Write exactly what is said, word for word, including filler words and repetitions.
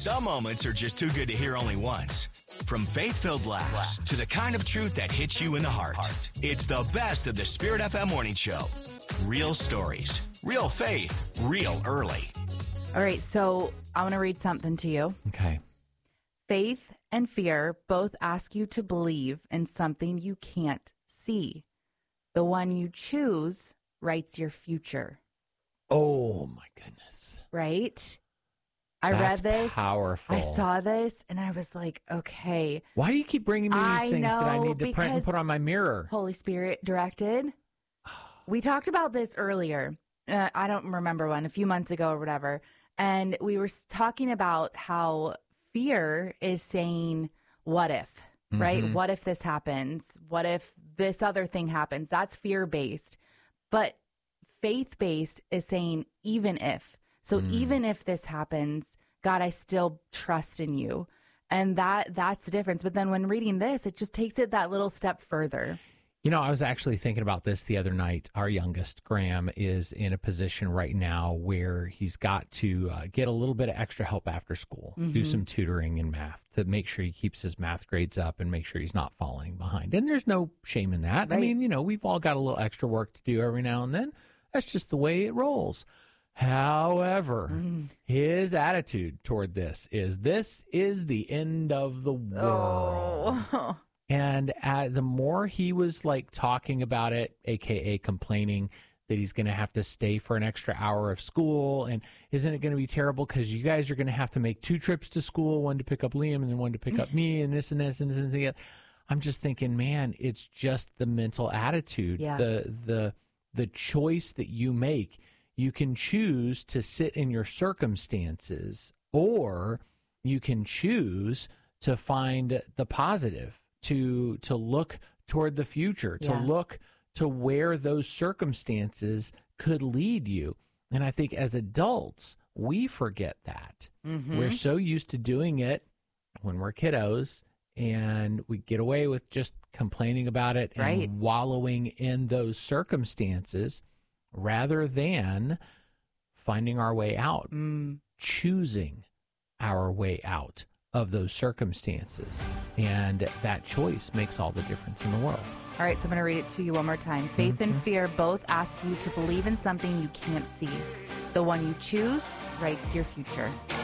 Some moments are just too good to hear only once. From faith-filled laughs to the kind of truth that hits you in the heart. It's the best of the Spirit F M Morning Show. Real stories, real faith, real early. All right, so I want to read something to you. Okay. Faith and fear both ask you to believe in something you can't see. The one you choose writes your future. Oh, my goodness. Right? I That's read this. Powerful. I saw this, and I was like, okay. Why do you keep bringing me these I things that I know, need to print and because put on my mirror? Holy Spirit directed. We talked about this earlier. Uh, I don't remember when, a few months ago or whatever. And we were talking about how fear is saying, what if, mm-hmm. right? What if this happens? What if this other thing happens? That's fear-based. But faith-based is saying, even if. So mm. even if this happens, God, I still trust in you. And that that's the difference. But then when reading this, it just takes it that little step further. You know, I was actually thinking about this the other night. Our youngest, Graham, is in a position right now where he's got to uh, get a little bit of extra help after school, mm-hmm. do some tutoring in math to make sure he keeps his math grades up and make sure he's not falling behind. And there's no shame in that. Right. I mean, you know, we've all got a little extra work to do every now and then. That's just the way it rolls. However, mm. his attitude toward this is, this is the end of the world. Oh. And uh, the more he was like talking about it, A K A complaining that he's going to have to stay for an extra hour of school. And isn't it going to be terrible because you guys are going to have to make two trips to school, one to pick up Liam and then one to pick up me and this and this and this and that. I'm just thinking, man, it's just the mental attitude, yeah. the the the choice that you make. You can choose to sit in your circumstances, or you can choose to find the positive, to to look toward the future, to yeah. look to where those circumstances could lead you. And I think as adults, we forget that. Mm-hmm. We're so used to doing it when we're kiddos, and we get away with just complaining about it and right. wallowing in those circumstances, rather than finding our way out, mm. choosing our way out of those circumstances. And that choice makes all the difference in the world. All right, so I'm going to read it to you one more time. Faith mm-hmm. and fear both ask you to believe in something you can't see. The one you choose writes your future.